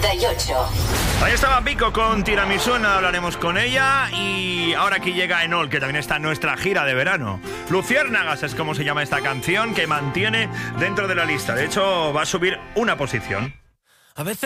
38. Ahí estaba Vico con Tiramisú, nada hablaremos con ella. Y ahora aquí llega Enol, que también está en nuestra gira de verano. Luciérnagas es como se llama esta canción, que mantiene dentro de la lista. De hecho, va a subir una posición. A veces